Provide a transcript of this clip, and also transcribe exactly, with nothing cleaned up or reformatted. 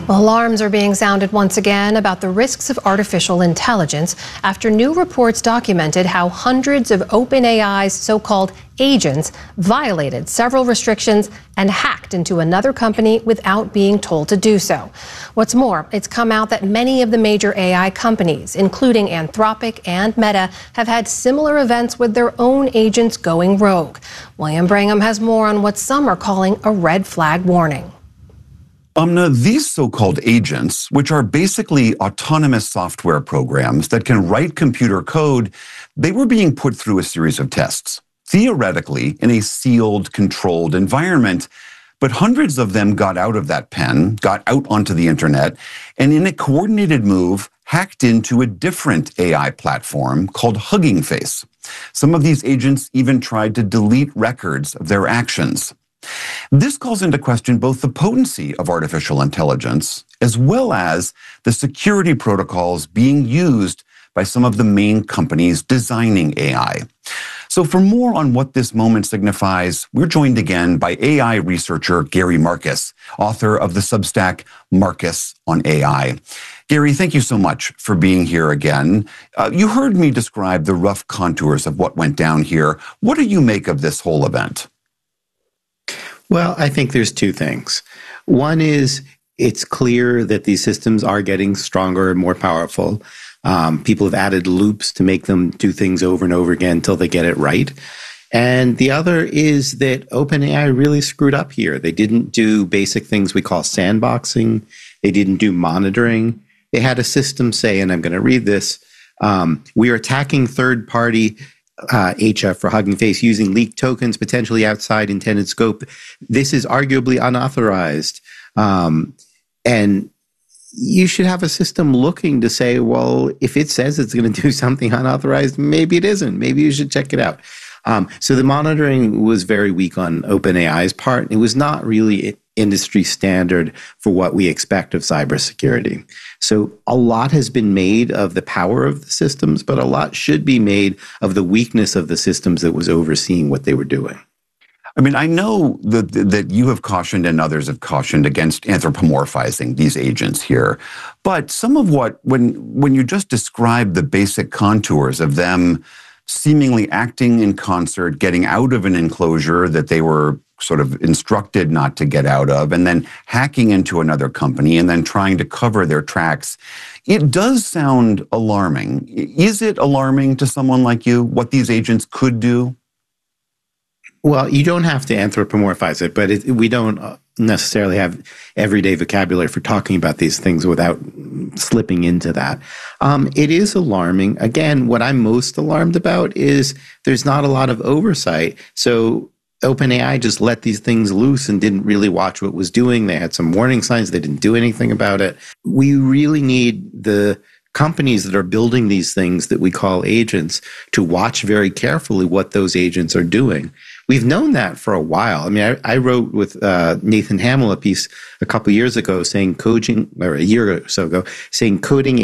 Well, alarms are being sounded once again about the risks of artificial intelligence after new reports documented how hundreds of OpenAI's so-called agents violated several restrictions and hacked into another company without being told to do so. What's more, it's come out that many of the major A I companies, including Anthropic and Meta, have had similar events with their own agents going rogue. William Brangham has more on what some are calling a red flag warning. Amna, these so-called agents, which are basically autonomous software programs that can write computer code, they were being put through a series of tests, theoretically in a sealed, controlled environment. But hundreds of them got out of that pen, got out onto the internet, and in a coordinated move, hacked into a different A I platform called Hugging Face. Some of these agents even tried to delete records of their actions. This calls into question both the potency of artificial intelligence as well as the security protocols being used by some of the main companies designing A I. So for more on what this moment signifies, we're joined again by A I researcher Gary Marcus, author of the Substack Marcus on A I. Gary, thank you so much for being here again. Uh, you heard me describe the rough contours of what went down here. What do you make of this whole event? Well, I think there's two things. One is it's clear that these systems are getting stronger and more powerful. Um, people have added loops to make them do things over and over again until they get it right. And the other is that OpenAI really screwed up here. They didn't do basic things we call sandboxing. They didn't do monitoring. They had a system say, and I'm going to read this, um, we are attacking third-party Uh, H F for Hugging Face using leaked tokens potentially outside intended scope. This is arguably unauthorized. Um, and you should have a system looking to say, well, if it says it's going to do something unauthorized, maybe it isn't. Maybe you should check it out. Um, so the monitoring was very weak on OpenAI's part. It was not really industry standard for what we expect of cybersecurity. So a lot has been made of the power of the systems, but a lot should be made of the weakness of the systems that was overseeing what they were doing. I mean, I know that, that you have cautioned and others have cautioned against anthropomorphizing these agents here. But some of what, when, when you just describe the basic contours of them seemingly acting in concert, getting out of an enclosure that they were sort of instructed not to get out of, and then hacking into another company and then trying to cover their tracks, it does sound alarming. Is it alarming to someone like you what these agents could do? Well, you don't have to anthropomorphize it, but it, we don't necessarily have everyday vocabulary for talking about these things without slipping into that. Um, it is alarming. Again, what I'm most alarmed about is there's not a lot of oversight. So OpenAI just let these things loose and didn't really watch what it was doing. They had some warning signs. They didn't do anything about it. We really need the companies that are building these things that we call agents to watch very carefully what those agents are doing. We've known that for a while. I mean, I, I wrote with uh, Nathan Hamill a piece a couple years ago saying coding, or a year or so ago, saying coding